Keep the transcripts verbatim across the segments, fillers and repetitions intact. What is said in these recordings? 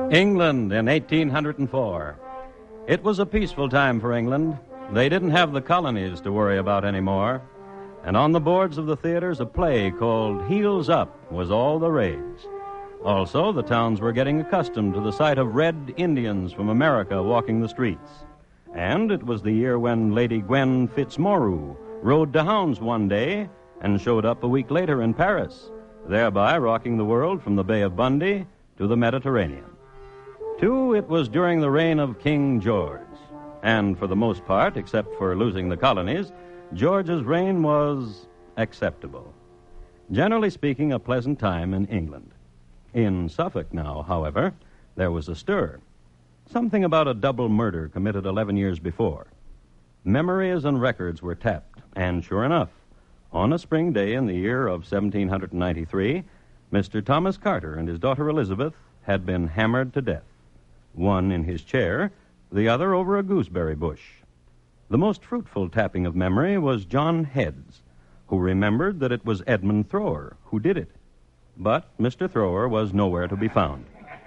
England in eighteen oh four. It was a peaceful time for England. They didn't have the colonies to worry about anymore. And on the boards of the theaters, a play called Heels Up was all the rage. Also, the towns were getting accustomed to the sight of red Indians from America walking the streets. And it was the year when Lady Gwen Fitzmorue rode to hounds one day and showed up a week later in Paris, thereby rocking the world from the Bay of Bundy to the Mediterranean. Two, it was during the reign of King George. And for the most part, except for losing the colonies, George's reign was acceptable. Generally speaking, a pleasant time in England. In Suffolk now, however, there was a stir. Something about a double murder committed eleven years before. Memories and records were tapped, and sure enough, on a spring day in the year of seventeen ninety-three, Mister Thomas Carter and his daughter Elizabeth had been hammered to death. One in his chair, the other over a gooseberry bush. The most fruitful tapping of memory was John Heads, who remembered that it was Edmund Thrower who did it. But Mister Thrower was nowhere to be found.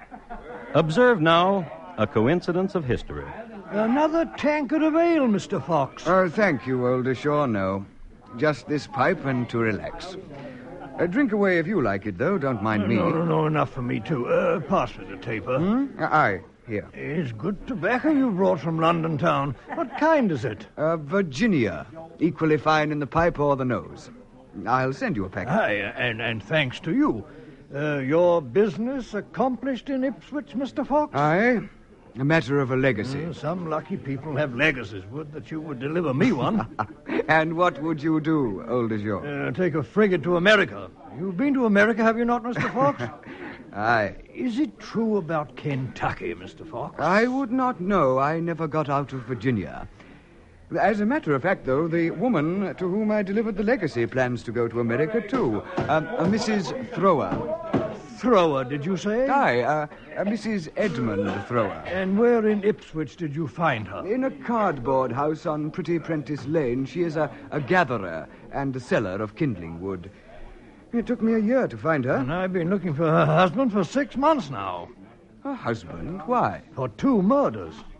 Observe now a coincidence of history. Another tankard of ale, Mister Fox. Oh, thank you, Oldershaw, no. Just this pipe and to relax. Uh, drink away if you like it, though. Don't mind me. No, no, no, enough for me, too. Uh, pass me the taper. Hmm? Uh, aye, here. It's good tobacco you brought from London town. What kind is it? Uh, Virginia. Equally fine in the pipe or the nose. I'll send you a packet. Aye, and, and thanks to you. Uh, your business accomplished in Ipswich, Mister Fox? Aye. A matter of a legacy. Uh, some lucky people have legacies. Would that you would deliver me one. And what would you do, Oldershaw? Uh, take a frigate to America. You've been to America, have you not, Mister Fox? Aye. Is it true about Kentucky, Mister Fox? I would not know. I never got out of Virginia. As a matter of fact, though, the woman to whom I delivered the legacy plans to go to America, too. Um, uh, Missus Thrower. Thrower, did you say? Aye, uh, uh, Missus Edmund Thrower. And where in Ipswich did you find her? In a cardboard house on Pretty Prentice Lane. She is a, a gatherer and a seller of kindling wood. It took me a year to find her. And I've been looking for her husband for six months now. Her husband? Why? For two murders.